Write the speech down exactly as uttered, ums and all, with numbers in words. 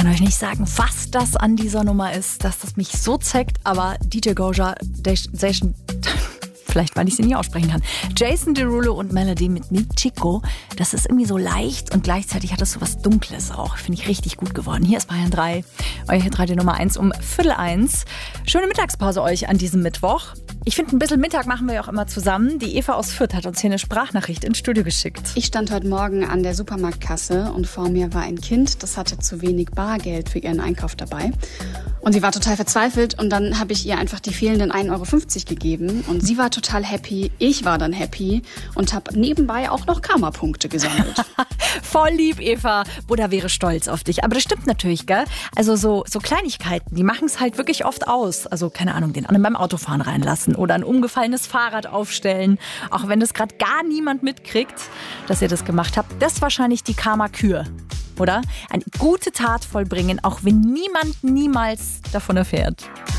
kann euch nicht sagen, was das an dieser Nummer ist, dass das mich so zeckt, aber D J Goja, Station, vielleicht weil ich sie nie aussprechen kann. Jason Derulo und Melody mit Mi Chico, das ist irgendwie so leicht und gleichzeitig hat es so was Dunkles auch. Finde ich richtig gut geworden. Hier ist Bayern drei, euer Hit Radio Nummer eins um Viertel eins. Schöne Mittagspause euch an diesem Mittwoch. Ich finde, ein bisschen Mittag machen wir ja auch immer zusammen. Die Eva aus Fürth hat uns hier eine Sprachnachricht ins Studio geschickt. Ich stand heute Morgen an der Supermarktkasse und vor mir war ein Kind, das hatte zu wenig Bargeld für ihren Einkauf dabei. Und sie war total verzweifelt und dann habe ich ihr einfach die fehlenden ein Euro fünfzig gegeben. Und sie war total happy, ich war dann happy und habe nebenbei auch noch Karma-Punkte gesammelt. Voll lieb, Eva. Buddha wäre stolz auf dich. Aber das stimmt natürlich, gell? Also so, so Kleinigkeiten, die machen es halt wirklich oft aus. Also keine Ahnung, den anderen beim Autofahren reinlassen oder ein umgefallenes Fahrrad aufstellen. Auch wenn das gerade gar niemand mitkriegt, dass ihr das gemacht habt. Das ist wahrscheinlich die Karma-Kür, oder? Eine gute Tat vollbringen, auch wenn niemand niemals davon erfährt.